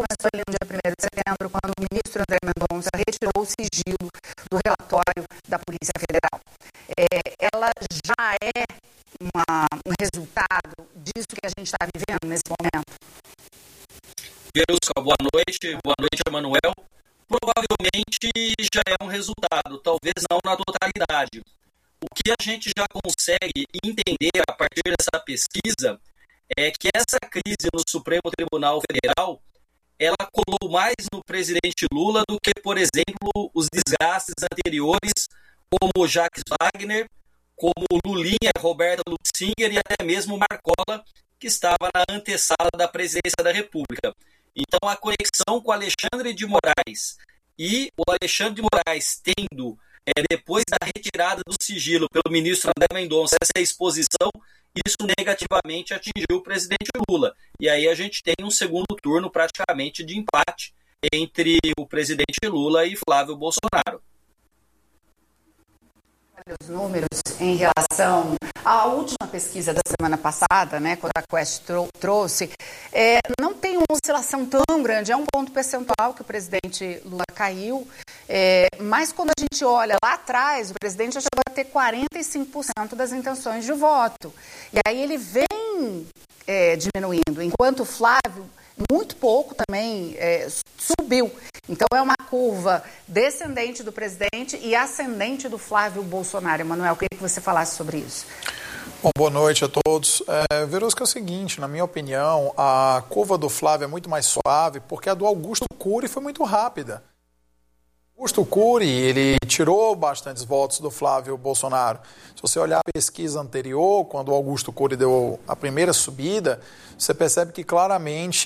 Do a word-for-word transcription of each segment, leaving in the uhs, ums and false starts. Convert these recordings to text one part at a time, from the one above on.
começou ali no dia primeiro de setembro, quando o ministro André Mendonça retirou o sigilo do relatório da Polícia Federal. É, ela já é uma, um resultado disso que a gente está vivendo nesse momento? Verusca, boa noite. Boa noite, Emanuel. Provavelmente já é um resultado, talvez não na totalidade. O que a gente já consegue entender a partir dessa pesquisa é que essa crise no Supremo Tribunal Federal, ela colou mais no presidente Lula do que, por exemplo, os desgastes anteriores, como Jacques Wagner, como Lulinha, Roberta Luxinger e até mesmo Marcola, que estava na antessala da presidência da República. Então, a conexão com Alexandre de Moraes e o Alexandre de Moraes tendo, é, depois da retirada do sigilo pelo ministro André Mendonça, essa exposição, isso negativamente atingiu o presidente Lula. E aí a gente tem um segundo turno praticamente de empate entre o presidente Lula e Flávio Bolsonaro. Os números em relação à última pesquisa da semana passada, né, quando a Quest trou- trouxe, é, não tem uma oscilação tão grande, é um ponto percentual que o presidente Lula caiu, é, mas quando a gente olha lá atrás, o presidente já chegou a ter quarenta e cinco por cento das intenções de voto. E aí ele vem é, diminuindo, enquanto o Flávio, muito pouco também é, subiu. Então é uma curva descendente do presidente e ascendente do Flávio Bolsonaro. Emanuel, eu queria que você falasse sobre isso. Bom, boa noite a todos. É, Verusca, é o seguinte, na minha opinião, a curva do Flávio é muito mais suave porque a do Augusto Cury foi muito rápida. Augusto Cury, ele tirou bastantes votos do Flávio Bolsonaro. Se você olhar a pesquisa anterior, quando o Augusto Cury deu a primeira subida, você percebe que claramente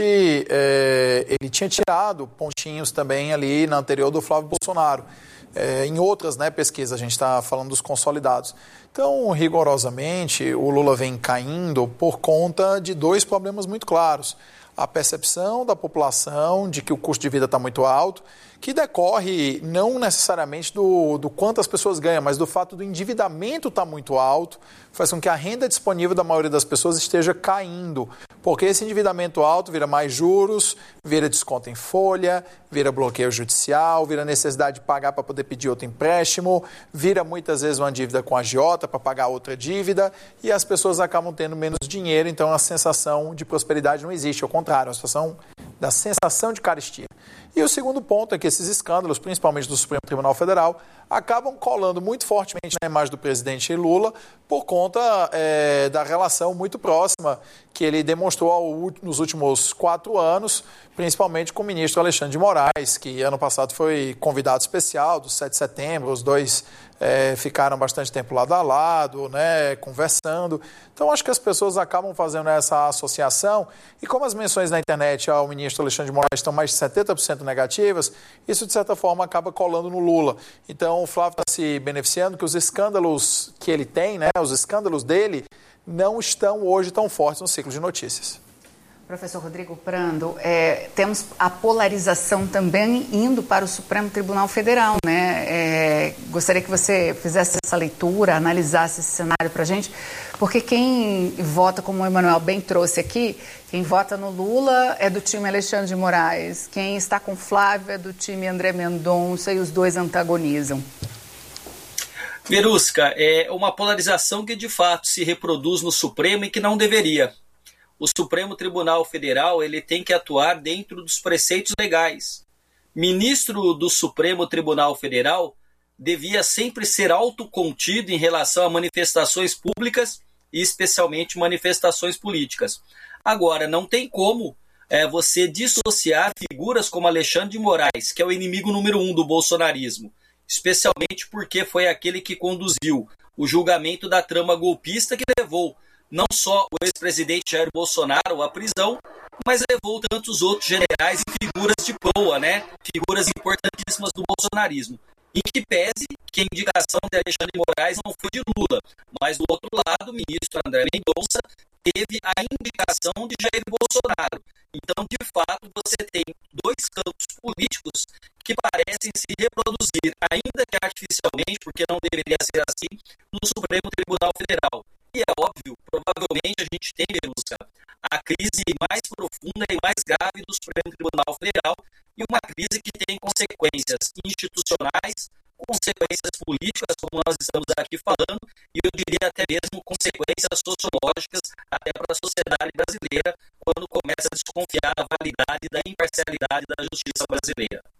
é, ele tinha tirado pontinhos também ali na anterior do Flávio Bolsonaro. É, em outras, né, pesquisas, a gente está falando dos consolidados. Então, rigorosamente, o Lula vem caindo por conta de dois problemas muito claros. A percepção da população de que o custo de vida está muito alto, que decorre não necessariamente do, do quanto as pessoas ganham, mas do fato do endividamento estar muito alto, faz com que a renda disponível da maioria das pessoas esteja caindo, porque esse endividamento alto vira mais juros, vira desconto em folha, vira bloqueio judicial, vira necessidade de pagar para poder pedir outro empréstimo, vira muitas vezes uma dívida com a agiota para pagar outra dívida, e as pessoas acabam tendo menos dinheiro, então a sensação de prosperidade não existe, ao contrário, a sensação da sensação de carestia. E o segundo ponto é que esses escândalos, principalmente do Supremo Tribunal Federal, acabam colando muito fortemente na imagem do presidente Lula por conta é, da relação muito próxima que ele demonstrou ao, nos últimos quatro anos, principalmente com o ministro Alexandre de Moraes, que ano passado foi convidado especial do sete de setembro, os dois é, ficaram bastante tempo lado a lado, né, conversando. Então, acho que as pessoas acabam fazendo essa associação e como as menções na internet ao ministro Alexandre de Moraes estão mais de setenta por cento negativas, isso, de certa forma, acaba colando no Lula. Então, o Flávio está se beneficiando que os escândalos que ele tem, né, os escândalos dele, não estão hoje tão fortes no ciclo de notícias. Professor Rodrigo Prando, é, temos a polarização também indo para o Supremo Tribunal Federal, né? É, gostaria que você fizesse essa leitura, analisasse esse cenário para a gente, porque quem vota, como o Emanuel bem trouxe aqui, quem vota no Lula é do time Alexandre de Moraes, quem está com Flávio é do time André Mendonça e os dois antagonizam. Verusca, é uma polarização que de fato se reproduz no Supremo e que não deveria. O Supremo Tribunal Federal ele tem que atuar dentro dos preceitos legais. Ministro do Supremo Tribunal Federal devia sempre ser autocontido em relação a manifestações públicas e especialmente manifestações políticas. Agora, não tem como é, você dissociar figuras como Alexandre de Moraes, que é o inimigo número um do bolsonarismo, especialmente porque foi aquele que conduziu o julgamento da trama golpista que levou não só o ex-presidente Jair Bolsonaro à prisão, mas levou tantos outros generais e figuras de proa, né? Figuras importantíssimas do bolsonarismo. Em que pese que a indicação de Alexandre de Moraes não foi de Lula, mas do outro lado, o ministro André Mendonça teve a indicação de Jair Bolsonaro. Então, de fato, você tem dois campos políticos que parecem se reproduzir, ainda que artificialmente, porque não deveria ser assim, no Supremo Tribunal Federal. E é óbvio, provavelmente a gente tem, Verusca, a crise mais profunda e mais grave do Supremo Tribunal Federal. e uma crise que tem consequências institucionais, consequências políticas, como nós estamos aqui falando, e eu diria até mesmo consequências sociológicas até para a sociedade brasileira, quando começa a desconfiar da validade e da imparcialidade da justiça brasileira.